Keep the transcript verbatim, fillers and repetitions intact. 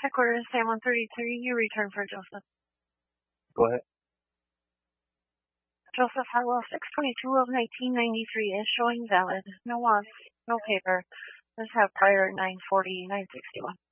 Headquarters, Sam one thirty-three, you return for Joseph. Go ahead. Joseph Harwell, six twenty-two of nineteen ninety-three is showing valid. No loss, no paper. Let's have prior nine forty, nine sixty-one.